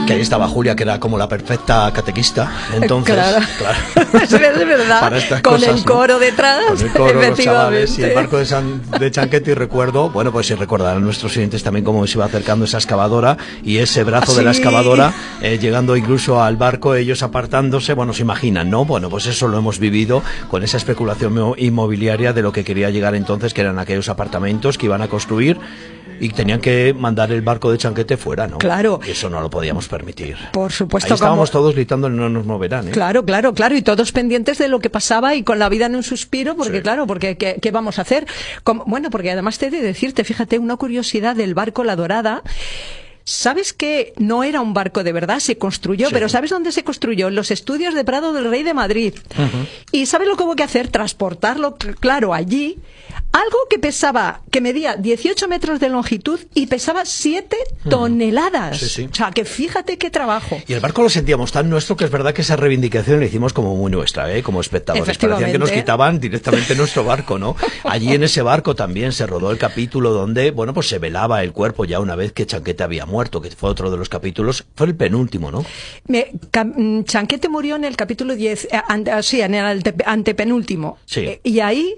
Que ahí estaba Julia, que era como la perfecta catequista. Entonces, claro. Es verdad. Para estas con cosas, el coro ¿no? detrás, Con el coro, los chavales y el efectivamente. barco de Chanquete. Y recuerdo, bueno, pues si recordarán nuestros oyentes también cómo se iba acercando esa excavadora y ese brazo de la excavadora, llegando incluso al barco, ellos apartándose. Bueno, se imaginan, ¿no? Bueno, pues eso lo hemos vivido con esa especulación inmobiliaria de lo que quería llegar entonces, que eran aquellos apartamentos que iban a construir y tenían que mandar el barco de Chanquete fuera, ¿no? Claro. Y eso no lo podíamos permitir. Por supuesto. Ahí estábamos todos gritando, no nos moverán, ¿eh? Claro, y todos pendientes de lo que pasaba y con la vida en un suspiro, porque claro, porque ¿qué vamos a hacer? Bueno, porque además te he de decirte, fíjate, una curiosidad del barco La Dorada. ¿Sabes que no era un barco de verdad? Se construyó, pero ¿sabes dónde se construyó? En los estudios de Prado del Rey de Madrid. ¿Y sabes lo que hubo que hacer? Transportarlo, claro, allí. Algo que medía 18 metros de longitud y pesaba 7 toneladas. Sí. O sea, que fíjate qué trabajo. Y el barco lo sentíamos tan nuestro que es verdad que esa reivindicación la hicimos como muy nuestra, ¿eh? Como espectadores. Parecían que nos quitaban directamente nuestro barco, ¿no? Allí en ese barco también se rodó el capítulo donde, bueno, pues se velaba el cuerpo ya una vez que Chanquete había muerto, que fue otro de los capítulos, fue el penúltimo, ¿no? Chanquete murió en el capítulo 10, en el antepenúltimo. Sí. Y ahí...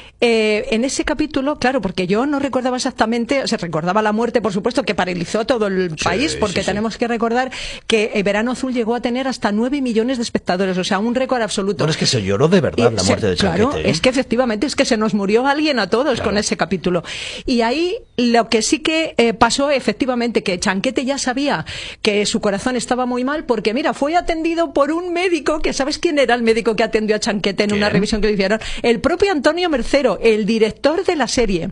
en ese capítulo, claro, porque yo no recordaba exactamente, o sea, recordaba la muerte, por supuesto, que paralizó todo el país, porque tenemos que recordar que Verano Azul llegó a tener hasta 9 millones de espectadores, o sea, un récord absoluto. Bueno, es que se lloró de verdad la muerte de Chanquete. Claro, es que efectivamente, es que se nos murió alguien a todos con ese capítulo. Y ahí lo que sí que pasó, efectivamente, que Chanquete ya sabía que su corazón estaba muy mal, porque mira, fue atendido por un médico, que ¿sabes quién era el médico que atendió a Chanquete en una revisión que le hicieron? El propio Antonio Mercero, el director de la serie.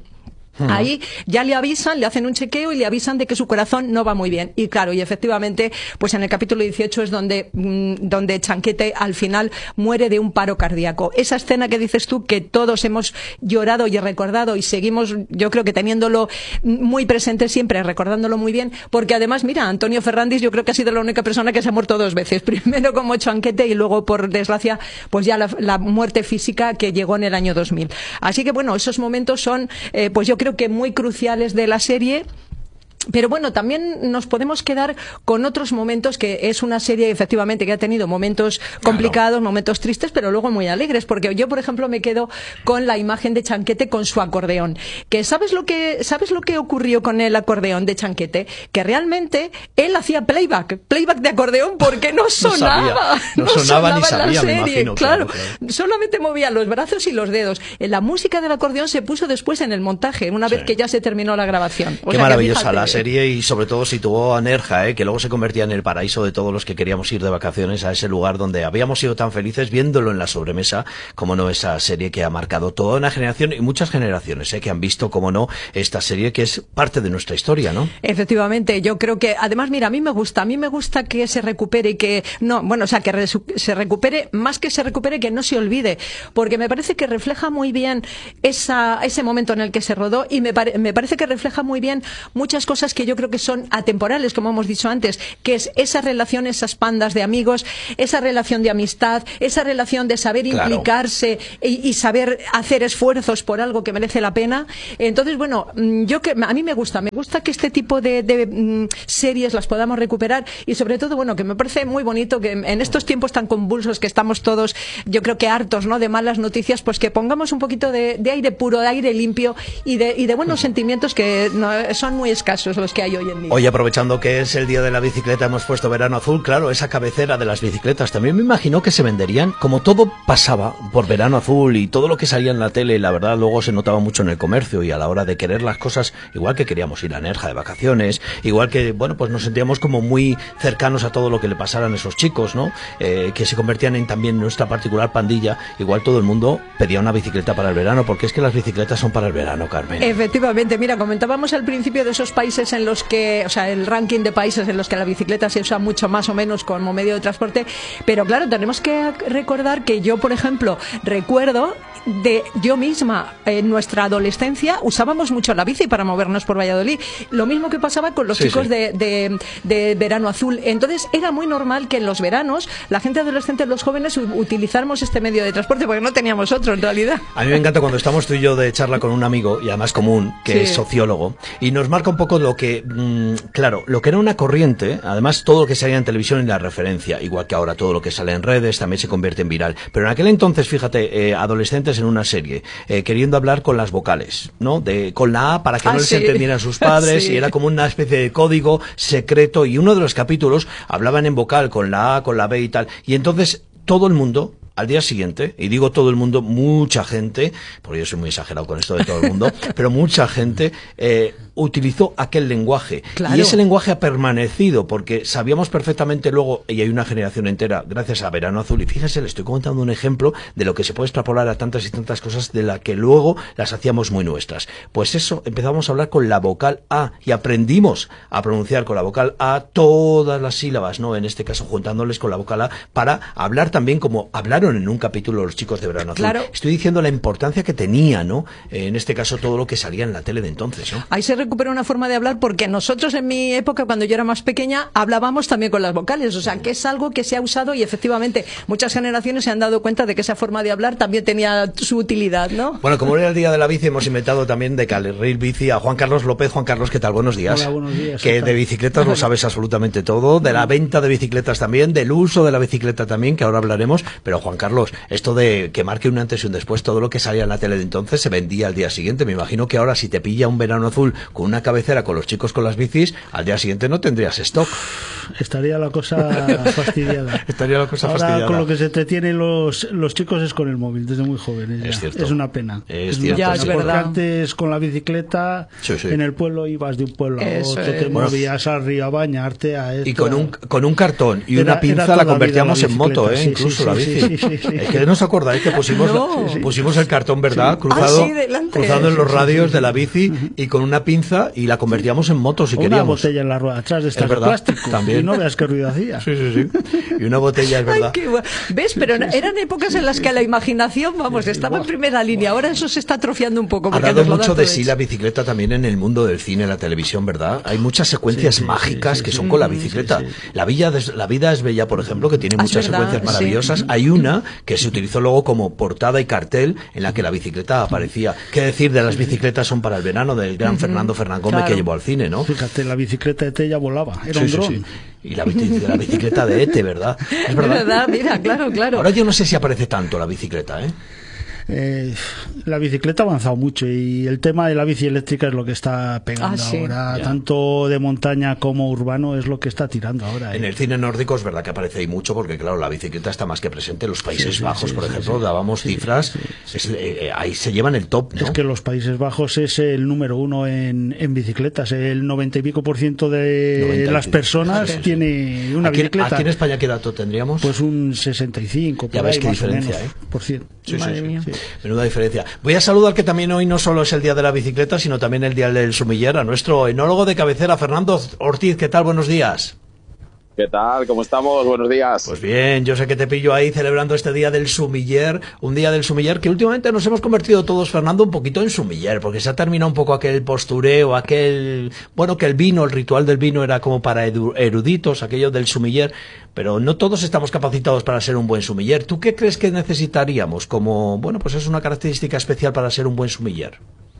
Ahí ya le avisan, le hacen un chequeo y le avisan de que su corazón no va muy bien. Y claro, y efectivamente, pues en el capítulo 18 es donde Chanquete al final muere de un paro cardíaco. Esa escena que dices tú, que todos hemos llorado y recordado y seguimos, yo creo que teniéndolo muy presente siempre, recordándolo muy bien, porque además, mira, Antonio Ferrandis yo creo que ha sido la única persona que se ha muerto 2 veces. Primero como Chanquete y luego, por desgracia, pues ya la muerte física que llegó en el año 2000. Así que bueno, esos momentos son, pues yo creo que muy cruciales de la serie. Pero bueno, también nos podemos quedar con otros momentos, que es una serie efectivamente que ha tenido momentos complicados, momentos tristes, pero luego muy alegres, porque yo, por ejemplo, me quedo con la imagen de Chanquete con su acordeón. Que ¿sabes lo que ocurrió con el acordeón de Chanquete? Que realmente él hacía playback de acordeón, porque no sonaba. No sonaba ni sabía, en la serie, me imagino. Claro. Solamente movía los brazos y los dedos. La música del acordeón se puso después en el montaje, una vez que ya se terminó la grabación. Qué maravillosa la serie, y sobre todo situó a Nerja, que luego se convertía en el paraíso de todos los que queríamos ir de vacaciones a ese lugar donde habíamos sido tan felices viéndolo en la sobremesa, como no, esa serie que ha marcado toda una generación y muchas generaciones que han visto, como no, esta serie que es parte de nuestra historia, ¿no? Efectivamente, yo creo que, además, mira, a mí me gusta que se recupere y que no, bueno, o sea, que se recupere, más que se recupere, que no se olvide, porque me parece que refleja muy bien ese momento en el que se rodó, y me parece que refleja muy bien muchas cosas que yo creo que son atemporales, como hemos dicho antes, que es esa relación, esas pandas de amigos, esa relación de amistad, esa relación de saber implicarse y saber hacer esfuerzos por algo que merece la pena. Entonces, bueno, a mí me gusta que este tipo de series las podamos recuperar, y sobre todo, bueno, que me parece muy bonito que en estos tiempos tan convulsos que estamos todos, yo creo que hartos, ¿no?, de malas noticias, pues que pongamos un poquito de aire puro, de aire limpio y de buenos sentimientos, que son muy escasos los que hay hoy en día. Hoy, aprovechando que es el día de la bicicleta, hemos puesto Verano Azul, claro, esa cabecera de las bicicletas. También me imagino que se venderían, como todo pasaba por Verano Azul y todo lo que salía en la tele, la verdad luego se notaba mucho en el comercio y a la hora de querer las cosas, igual que queríamos ir a Nerja de vacaciones, igual que, bueno, pues nos sentíamos como muy cercanos a todo lo que le pasaran a esos chicos, ¿no? Que se convertían en también nuestra particular pandilla. Igual todo el mundo pedía una bicicleta para el verano, porque es que las bicicletas son para el verano, Carmen. Efectivamente, mira, comentábamos al principio de esos países en los que, o sea, el ranking de países en los que la bicicleta se usa mucho más o menos como medio de transporte, pero claro, tenemos que recordar que yo, por ejemplo, recuerdo de yo misma en nuestra adolescencia usábamos mucho la bici para movernos por Valladolid, lo mismo que pasaba con los chicos de Verano Azul. Entonces era muy normal que en los veranos la gente adolescente, los jóvenes, utilizáramos este medio de transporte, porque no teníamos otro en realidad. A mí me encanta cuando estamos tú y yo de charla con un amigo, y además común, que es sociólogo, y nos marca un poco lo que, claro, lo que era una corriente, además todo lo que salía en televisión y la referencia, igual que ahora todo lo que sale en redes también se convierte en viral. Pero en aquel entonces, fíjate, adolescentes en una serie, queriendo hablar con las vocales, ¿no? Con la A para que no les entendieran sus padres, y era como una especie de código secreto, y uno de los capítulos hablaban en vocal con la A, con la B y tal, y entonces todo el mundo, al día siguiente, y digo todo el mundo, mucha gente, porque yo soy muy exagerado con esto de todo el mundo, pero mucha gente utilizó aquel lenguaje. Claro. Y ese lenguaje ha permanecido, porque sabíamos perfectamente luego, y hay una generación entera, gracias a Verano Azul, y fíjese, le estoy contando un ejemplo de lo que se puede extrapolar a tantas y tantas cosas de las que luego las hacíamos muy nuestras. Pues eso, empezamos a hablar con la vocal A, y aprendimos a pronunciar con la vocal A todas las sílabas, ¿no? En este caso, juntándoles con la vocal A, para hablar también como hablaron en un capítulo los chicos de Verano Azul. Claro. Estoy diciendo la importancia que tenía, ¿no? En este caso, todo lo que salía en la tele de entonces, ¿no? Ahí se recupera una forma de hablar, porque nosotros en mi época, cuando yo era más pequeña, hablábamos también con las vocales, o sea, que es algo que se ha usado, y efectivamente muchas generaciones se han dado cuenta de que esa forma de hablar también tenía su utilidad, ¿no? Bueno, como era el Día de la Bici, hemos inventado también de Carril Bici a Juan Carlos López. Juan Carlos, ¿qué tal? Buenos días. Hola, buenos días. Que de bicicletas lo sabes absolutamente todo, de la venta de bicicletas también, del uso de la bicicleta también, que ahora hablaremos. Pero Juan Carlos, esto de que marque un antes y un después, todo lo que salía en la tele de entonces se vendía al día siguiente. Me imagino que ahora, si te pilla un Verano Azul con una cabecera con los chicos con las bicis, al día siguiente no tendrías stock. Estaría la cosa fastidiada. Estaría la cosa ahora, fastidiada. Con lo que se entretienen los chicos es con el móvil, desde muy jóvenes. Es cierto. Es una pena. Es cierto. Ya, es Porque verdad. antes con la bicicleta, en el pueblo ibas de un pueblo a otro, te movías al río a bañarte, a esto. Y con un cartón y una pinza la convertíamos en moto, incluso la bici. Es que no os acordáis que pusimos el cartón, ¿verdad? Cruzado en los radios de la bici, y con una pinza, y la convertíamos en moto si queríamos. Una botella en la rueda atrás de estas de plástico. También. Y no veas qué ruido hacía. Sí. Y una botella, es verdad. Ay, ¿ves? Pero eran épocas en las que la imaginación, vamos, estaba en primera línea. Ahora eso se está atrofiando un poco. Ha dado mucho de sí la bicicleta también en el mundo del cine, la televisión, ¿verdad? Hay muchas secuencias mágicas que son con la bicicleta. La vida es bella, por ejemplo, que tiene muchas secuencias maravillosas. Hay una que se utilizó luego como portada y cartel, en la que la bicicleta aparecía. ¿Qué decir de las bicicletas son para el verano del gran Fernando Fernán Gómez, que llevó al cine, ¿no? Fíjate, la bicicleta de Tella volaba, era un dron. Sí. Y la bicicleta de Ete, ¿verdad? Es verdad, mira, claro. Ahora yo no sé si aparece tanto la bicicleta, ¿eh? La bicicleta ha avanzado mucho, y el tema de la bici eléctrica es lo que está pegando ahora. Ya. Tanto de montaña como urbano es lo que está tirando ahora. En el cine nórdico es verdad que aparece ahí mucho, porque claro, la bicicleta está más que presente. En los Países Bajos, por ejemplo, dábamos cifras, ahí se llevan el top, ¿no? Es que los Países Bajos es el número uno en bicicletas. El 90 y pico % de las personas tiene una bicicleta. ¿Aquí en España qué dato tendríamos? Pues un 65, ya ves qué diferencia, por ciento. Madre mía. Menuda diferencia. Voy a saludar, que también hoy no solo es el día de la bicicleta, sino también el día del sumiller, a nuestro enólogo de cabecera, Fernando Ortiz. ¿Qué tal? Buenos días. ¿Qué tal? ¿Cómo estamos? Buenos días. Pues bien, yo sé que te pillo ahí celebrando este día del sumiller, un día del sumiller que últimamente nos hemos convertido todos, Fernando, un poquito en sumiller, porque se ha terminado un poco aquel postureo, que el vino, el ritual del vino era como para eruditos, aquello del sumiller, pero no todos estamos capacitados para ser un buen sumiller. ¿Tú qué crees que necesitaríamos como, pues es una característica especial para ser un buen sumiller?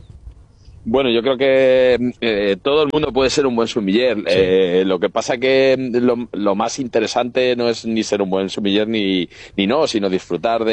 Bueno, yo creo que todo el mundo puede ser un buen sumiller. Sí. Lo que pasa que lo más interesante no es ni ser un buen sumiller ni no, sino disfrutar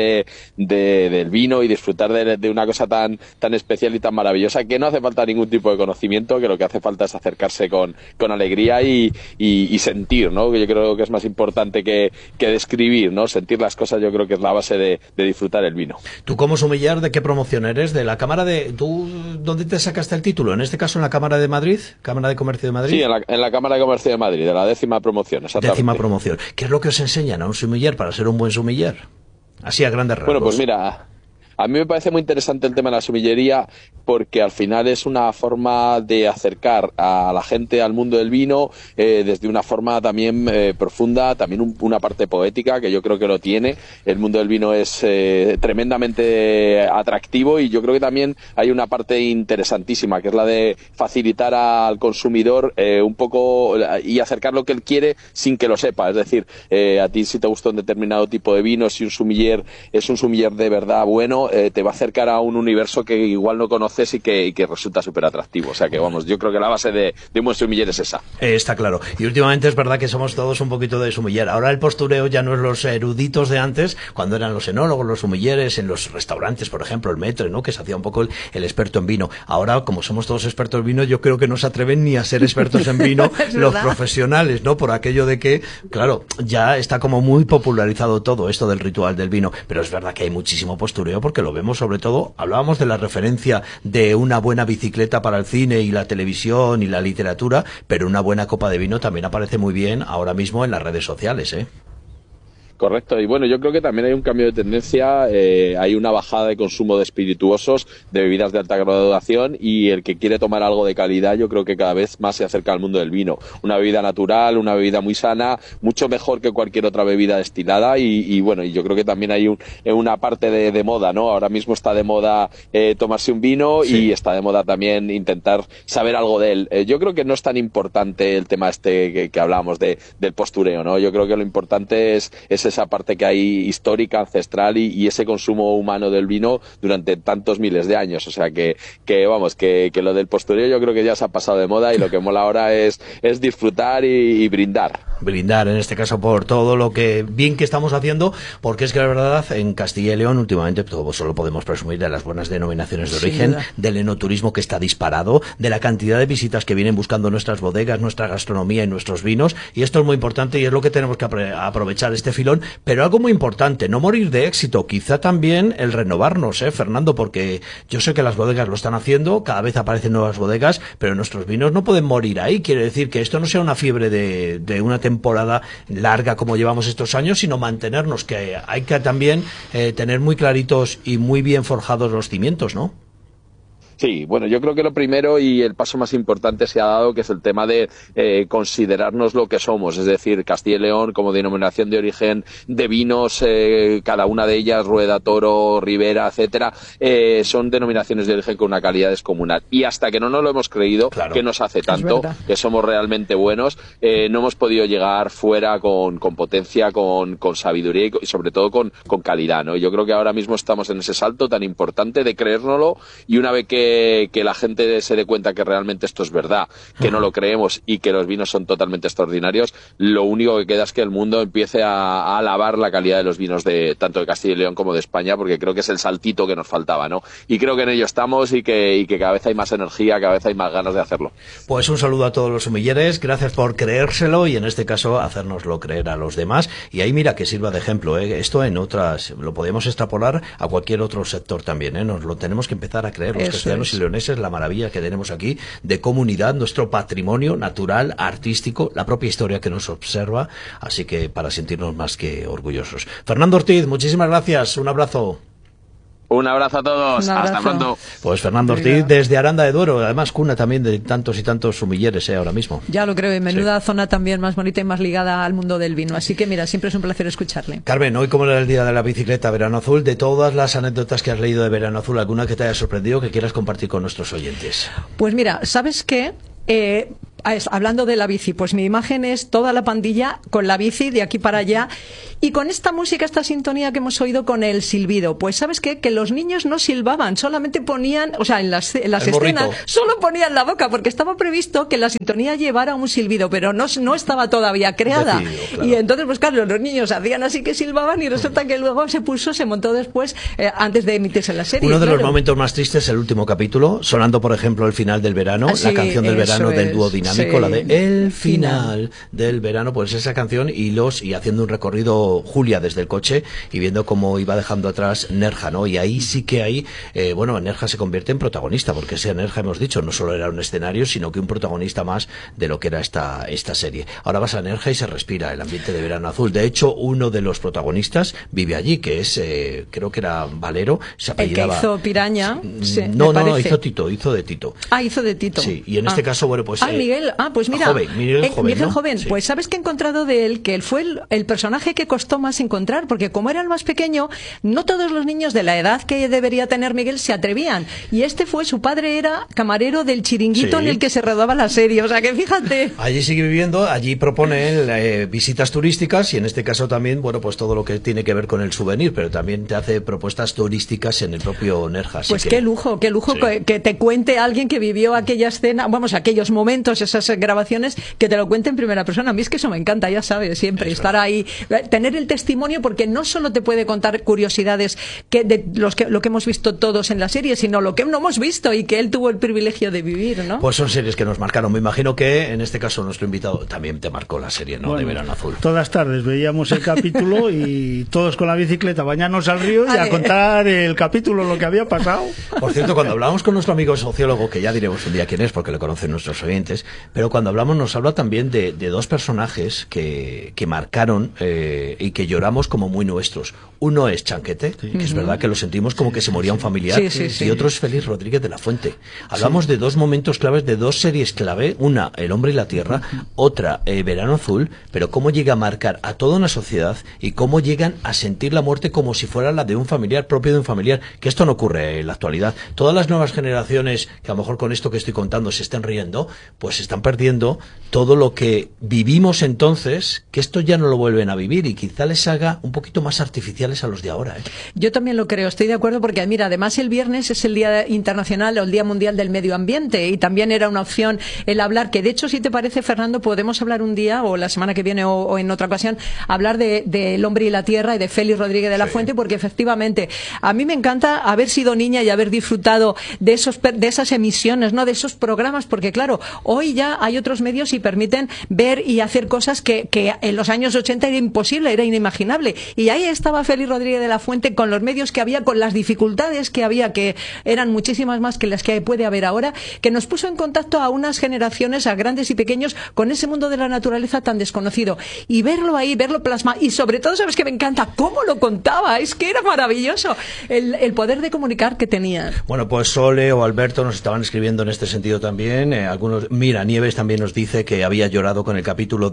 del vino y disfrutar de una cosa tan especial y tan maravillosa, que no hace falta ningún tipo de conocimiento, que lo que hace falta es acercarse con alegría y sentir, ¿no? Que yo creo que es más importante que describir, ¿no? Sentir las cosas, yo creo que es la base de disfrutar el vino. ¿Tú como sumiller de qué promoción eres? ¿De la Cámara de...? ¿Tú dónde te sacas el título? En este caso en la Cámara de Madrid, Cámara de Comercio de Madrid. Sí, en la Cámara de Comercio de Madrid, de la 10ª promoción, exactamente. 10ª promoción. ¿Qué es lo que os enseñan a un sumiller para ser un buen sumiller? Así a grandes rasgos. Bueno, pues mira, a mí me parece muy interesante el tema de la sumillería, porque al final es una forma de acercar a la gente al mundo del vino desde una forma también profunda, también una parte poética, que yo creo que lo tiene. El mundo del vino es tremendamente atractivo, y yo creo que también hay una parte interesantísima, que es la de facilitar al consumidor un poco y acercar lo que él quiere sin que lo sepa. Es decir, a ti si te gusta un determinado tipo de vino, si un sumiller es un sumiller de verdad bueno, vino te va a acercar a un universo que igual no conoces y que resulta súper atractivo. O sea que vamos, yo creo que la base de un buen sumiller es esa. Está claro. Y últimamente es verdad que somos todos un poquito de sumiller. Ahora el postureo ya no es los eruditos de antes, cuando eran los enólogos, los sumilleres, en los restaurantes, por ejemplo, el Maître, ¿no? Que se hacía un poco el experto en vino. Ahora, como somos todos expertos en vino, yo creo que no se atreven ni a ser expertos en vino los profesionales, ¿no? Por aquello de que, claro, ya está como muy popularizado todo esto del ritual del vino. Pero es verdad que hay muchísimo postureo porque lo vemos sobre todo, hablábamos de la referencia de una buena bicicleta para el cine y la televisión y la literatura, pero una buena copa de vino también aparece muy bien ahora mismo en las redes sociales, ¿eh? Correcto, y bueno, yo creo que también hay un cambio de tendencia, hay una bajada de consumo de espirituosos, de bebidas de alta graduación, y el que quiere tomar algo de calidad yo creo que cada vez más se acerca al mundo del vino. Una bebida natural, una bebida muy sana, mucho mejor que cualquier otra bebida destilada, y bueno, y yo creo que también hay una parte de moda, ¿no? Ahora mismo está de moda tomarse un vino, sí, y está de moda también intentar saber algo de él. Yo creo que no es tan importante el tema que hablábamos del postureo, ¿no? Yo creo que lo importante es esa parte que hay histórica, ancestral y ese consumo humano del vino durante tantos miles de años. O sea que vamos, que lo del postureo yo creo que ya se ha pasado de moda y lo que mola ahora es disfrutar y brindar. Brindar, en este caso, por todo lo que bien que estamos haciendo, porque es que la verdad, en Castilla y León últimamente solo podemos presumir de las buenas denominaciones de origen, del enoturismo que está disparado, de la cantidad de visitas que vienen buscando nuestras bodegas, nuestra gastronomía y nuestros vinos, y esto es muy importante y es lo que tenemos que aprovechar este filón, pero algo muy importante, no morir de éxito, quizá también el renovarnos, Fernando, porque yo sé que las bodegas lo están haciendo, cada vez aparecen nuevas bodegas, pero nuestros vinos no pueden morir ahí, quiere decir que esto no sea una fiebre de una temporada larga como llevamos estos años, sino mantenernos, que hay que también tener muy claritos y muy bien forjados los cimientos, ¿no? Sí, bueno, yo creo que lo primero y el paso más importante se ha dado, que es el tema de considerarnos lo que somos, es decir, Castilla y León como denominación de origen de vinos, cada una de ellas, Rueda, Toro, Ribera, etcétera, son denominaciones de origen con una calidad descomunal. Y hasta que no nos lo hemos creído, claro, que nos hace tanto, que somos realmente buenos, no hemos podido llegar fuera con potencia, con sabiduría y sobre todo con calidad, ¿no? Yo creo que ahora mismo estamos en ese salto tan importante de creérnoslo, y una vez que la gente se dé cuenta que realmente esto es verdad, que no lo creemos y que los vinos son totalmente extraordinarios, lo único que queda es que el mundo empiece a alabar la calidad de los vinos tanto de Castilla y León como de España, porque creo que es el saltito que nos faltaba, ¿no? Y creo que en ello estamos y que cada vez hay más energía, cada vez hay más ganas de hacerlo. Pues un saludo a todos los sumilleres, gracias por creérselo y en este caso hacérnoslo creer a los demás, y ahí mira que sirva de ejemplo, esto en otras lo podemos extrapolar a cualquier otro sector también, nos lo tenemos que empezar a creer los castellanos y leoneses, la maravilla que tenemos aquí de comunidad, nuestro patrimonio natural, artístico, la propia historia que nos observa, así que para sentirnos más que orgullosos. Fernando Ortiz, muchísimas gracias, un abrazo. Un abrazo a todos, hasta pronto. Pues Fernando Ortiz desde Aranda de Duero, además cuna también de tantos y tantos sumilleres ahora mismo. Ya lo creo, y menuda zona también más bonita y más ligada al mundo del vino, así que mira, siempre es un placer escucharle. Carmen, hoy como era el día de la bicicleta Verano Azul, de todas las anécdotas que has leído de Verano Azul, ¿alguna que te haya sorprendido que quieras compartir con nuestros oyentes? Pues mira, ¿sabes qué? Hablando de la bici, pues mi imagen es toda la pandilla con la bici de aquí para allá y con esta música, esta sintonía que hemos oído con el silbido. Pues ¿sabes qué? Que los niños no silbaban, solamente ponían, o sea, en las escenas solo ponían la boca, porque estaba previsto que la sintonía llevara un silbido, pero no estaba todavía creada. Decidido, claro. Y entonces, pues claro, los niños hacían así que silbaban y resulta que luego se montó después, antes de emitirse la serie. Uno de los momentos más tristes, el último capítulo, sonando por ejemplo el final del verano, la canción del verano del dúo dinámico, la de El final del verano, pues esa canción y haciendo un recorrido Julia desde el coche y viendo cómo iba dejando atrás Nerja, ¿no? Y ahí sí que Nerja se convierte en protagonista, porque ese Nerja, hemos dicho, no solo era un escenario, sino que un protagonista más de lo que era esta serie. Ahora vas a Nerja y se respira el ambiente de Verano Azul. De hecho, uno de los protagonistas vive allí, que es, creo que era Valero, se apellidaba. El que hizo Piraña. No, hizo Tito, hizo de Tito. Ah, hizo de Tito. Sí, y en este caso, bueno, pues... Miguel Miguel. Ah, pues mira. Miguel Joven, sí. Pues sabes que he encontrado de él que él fue el personaje que costó más encontrar, porque como era el más pequeño, no todos los niños de la edad que debería tener Miguel se atrevían. Y su padre era camarero del chiringuito en el que se rodaba la serie. O sea que fíjate. Allí sigue viviendo, allí propone visitas turísticas y en este caso también, bueno, pues todo lo que tiene que ver con el souvenir, pero también te hace propuestas turísticas en el propio Nerja. Pues qué lujo sí. que te cuente alguien que vivió aquella escena, vamos, aquellos momentos, esas grabaciones, que te lo cuente en primera persona. A mí es que eso me encanta, ya sabes, siempre estar ahí, tener el testimonio, porque no solo te puede contar curiosidades de lo que hemos visto todos en la serie, sino lo que no hemos visto y que él tuvo el privilegio de vivir, ¿no? Pues son series que nos marcaron. Me imagino que en este caso nuestro invitado también te marcó la serie, ¿no? Bueno, de Verano Azul. Todas las tardes veíamos el capítulo y todos con la bicicleta bañarnos al río y a contar el capítulo, lo que había pasado. Por cierto, cuando hablamos con nuestro amigo sociólogo, que ya diremos un día quién es porque lo conocen nuestros oyentes, pero cuando hablamos nos habla también de dos personajes que marcaron y que lloramos como muy nuestros. Uno es Chanquete, que es verdad que lo sentimos como que se moría un familiar, y otro es Félix Rodríguez de la Fuente. Hablamos de dos momentos claves, de dos series clave, una, El hombre y la tierra, otra, Verano Azul, pero cómo llega a marcar a toda una sociedad y cómo llegan a sentir la muerte como si fuera la de un familiar, propio de un familiar, que esto no ocurre en la actualidad. Todas las nuevas generaciones, que a lo mejor con esto que estoy contando se estén riendo, pues están perdiendo todo lo que vivimos entonces, que esto ya no lo vuelven a vivir y quizá les haga un poquito más artificiales a los de ahora. Yo también lo creo, estoy de acuerdo, porque mira, además el viernes es el Día Internacional o el Día Mundial del Medio Ambiente y también era una opción el hablar, que de hecho, si te parece, Fernando, podemos hablar un día o la semana que viene o en otra ocasión, hablar de El hombre y la tierra y de Félix Rodríguez de la Fuente, porque efectivamente a mí me encanta haber sido niña y haber disfrutado de esas emisiones, ¿no? De esos programas, porque claro, hoy ya hay otros medios y permiten ver y hacer cosas que en los años 80 era imposible, era inimaginable. Y ahí estaba Félix Rodríguez de la Fuente con los medios que había, con las dificultades que había, que eran muchísimas más que las que puede haber ahora, que nos puso en contacto a unas generaciones, a grandes y pequeños, con ese mundo de la naturaleza tan desconocido. Y verlo ahí, verlo plasmado, y sobre todo, ¿sabes qué me encanta? ¿Cómo lo contaba? Es que era maravilloso el poder de comunicar que tenía. Bueno, pues Sole o Alberto nos estaban escribiendo en este sentido también. Mira, Nieves también nos dice que había llorado con el capítulo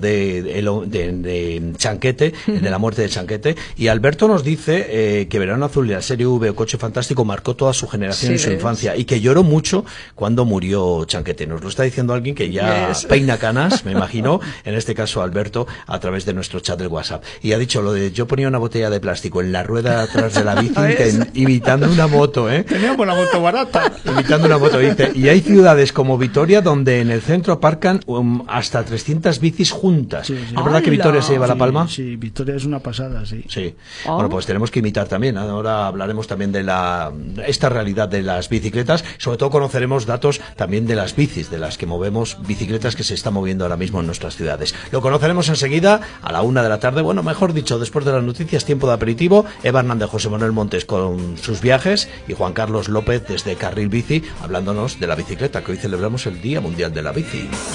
de Chanquete, de la muerte de Chanquete. Y Alberto nos dice que Verano Azul y la serie V o Coche Fantástico marcó toda su generación en su infancia y que lloró mucho cuando murió Chanquete. Nos lo está diciendo alguien que ya peina canas, me imagino, en este caso Alberto, a través de nuestro chat del WhatsApp. Y ha dicho lo de yo ponía una botella de plástico en la rueda atrás de la bici imitando una moto, Teníamos la moto barata. Imitando una moto, dice. Y hay ciudades como Vitoria donde en el centro aparcan hasta 300 bicis juntas. ¿Es verdad que Vitoria se lleva la palma? Sí, Vitoria es una pasada, sí. Bueno, pues tenemos que imitar también. Ahora hablaremos también de esta realidad de las bicicletas. Sobre todo conoceremos datos también de las bicis, de las que movemos, bicicletas que se están moviendo ahora mismo en nuestras ciudades. Lo conoceremos enseguida a la 1 de la tarde. Bueno, mejor dicho, después de las noticias, tiempo de aperitivo. Eva Hernández, José Manuel Montes con sus viajes y Juan Carlos López desde Carril Bici hablándonos de la bicicleta, que hoy celebramos el Día Mundial de la Bici.